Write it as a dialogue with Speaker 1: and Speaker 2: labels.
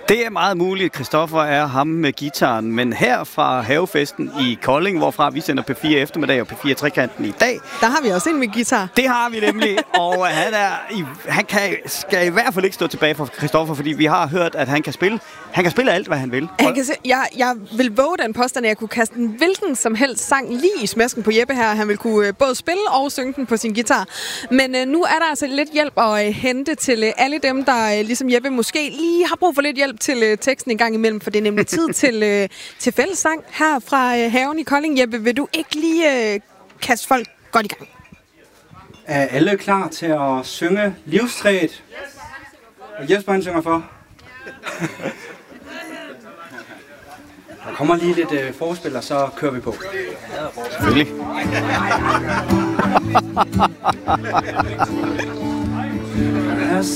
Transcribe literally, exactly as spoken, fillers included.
Speaker 1: Det er meget muligt, Christoffer er ham med gitaren, men her fra Havefesten i Kolding, hvorfra vi sender P fire eftermiddag og P fire trekanten i dag.
Speaker 2: Der har vi også en med guitar.
Speaker 1: Det har vi nemlig, og han, er i, han kan, skal i hvert fald ikke stå tilbage for Christoffer, fordi vi har hørt, at han kan spille. Han kan spille alt, hvad han vil.
Speaker 2: Han kan se, jeg, jeg vil våge den påstand, at jeg kunne kaste en hvilken som helst sang lige i smasken på Jeppe her. Han vil kunne uh, både spille og synge den på sin guitar. Men uh, nu er der altså lidt hjælp at uh, hente til uh, alle dem, der uh, ligesom Jeppe måske lige har brug for lidt hjælp til uh, teksten en gang imellem, for det er nemlig tid til, uh, til fællessang her fra uh, Haven i Kolding. Jeppe, vil du ikke lige uh, kaste folk godt i gang?
Speaker 3: Er alle klar til at synge livstræet? Og Jesper han synger for. Der kommer lige lidt øh, forspil, og så kører vi på.
Speaker 1: Selvfølgelig.